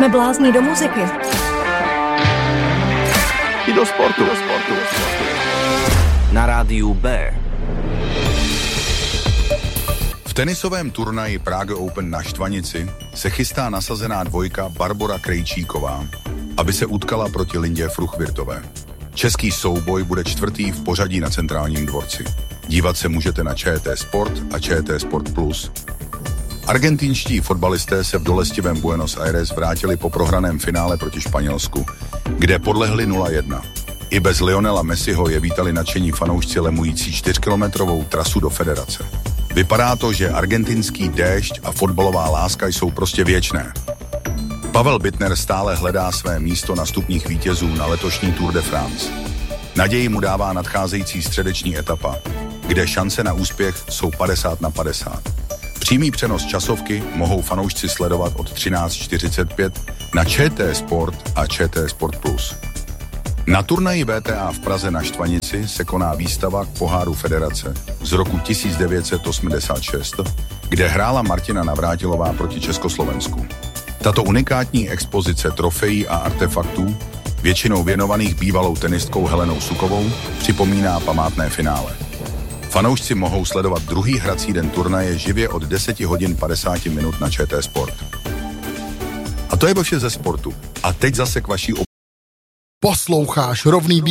Jsme blázni do muziky. I do sportu. Na rádiu B. V tenisovém turnaji Prague Open na Štvanici se chystá nasazená dvojka Barbora Krejčíková, aby se utkala proti Lindě Fruchvirtové. Český souboj bude čtvrtý v pořadí na Centrálním dvorci. Dívat se můžete na ČT Sport a ČT Sport Plus. Argentinští fotbalisté se v dolestivém Buenos Aires vrátili po prohraném finále proti Španělsku, kde podlehli 0-1. I bez Lionela Messiho je vítali nadšení fanoušci lemující 4kilometrovou trasu do federace. Vypadá to, že argentinský déšť a fotbalová láska jsou prostě věčné. Pavel Bittner stále hledá své místo na stupních vítězů na letošní Tour de France. Naději mu dává nadcházející středeční etapa, kde šance na úspěch jsou 50/50. Přímý přenos časovky mohou fanoušci sledovat od 13:45 na ČT Sport a ČT Sport Plus. Na turnaji VTA v Praze na Štvanici se koná výstava k poháru federace z roku 1986, kde hrála Martina Navrátilová proti Československu. Tato unikátní expozice trofejí a artefaktů, většinou věnovaných bývalou tenistkou Helenou Sukovou, připomíná památné finále. Fanoušci mohou sledovat druhý hrací den turnaje živě od 10:50 na ČT Sport. A to je vše ze sportu. A teď zase k vaší Posloucháš Rovný